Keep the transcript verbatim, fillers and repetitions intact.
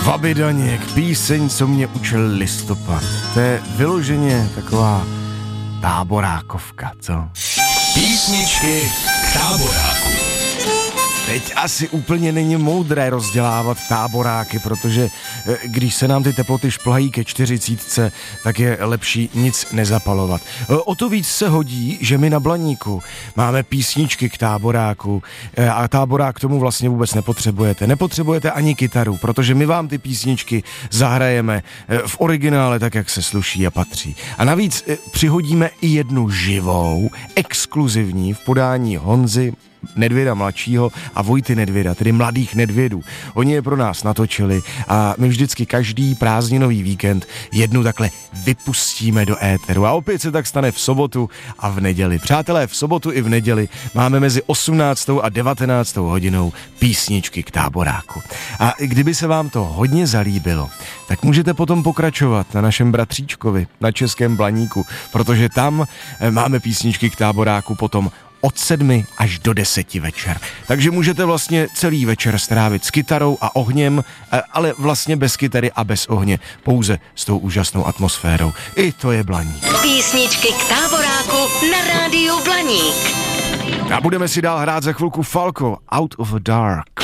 Vabidaněk, píseň, co mě učil listopad. To je vyloženě taková táborákovka, co? Písničky k táboráku. Teď asi úplně není moudré rozdělávat táboráky, protože když se nám ty teploty šplhají ke čtyřicítce, tak je lepší nic nezapalovat. O to víc se hodí, že my na Blaníku máme písničky k táboráku a táborák k tomu vlastně vůbec nepotřebujete. Nepotřebujete ani kytaru, protože my vám ty písničky zahrajeme v originále tak, jak se sluší a patří. A navíc přihodíme i jednu živou, exkluzivní v podání Honzy Nedvěda mladšího a Vojty Nedvěda, tedy mladých Nedvědů. Oni je pro nás natočili a my vždycky každý prázdninový víkend jednu takhle vypustíme do éteru. A opět se tak stane v sobotu a v neděli. Přátelé, v sobotu i v neděli máme mezi osmnáctou a devatenáctou hodinou písničky k táboráku. A kdyby se vám to hodně zalíbilo, tak můžete potom pokračovat na našem bratříčkovi, na Českém Blaníku, protože tam máme písničky k táboráku potom od sedmi až do deseti večer. Takže můžete vlastně celý večer strávit s kytarou a ohněm, ale vlastně bez kytary a bez ohně, pouze s tou úžasnou atmosférou. I to je Blaník. Písničky k táboráku na rádiu Blaník. A budeme si dál hrát za chvilku Falco, Out of the Dark.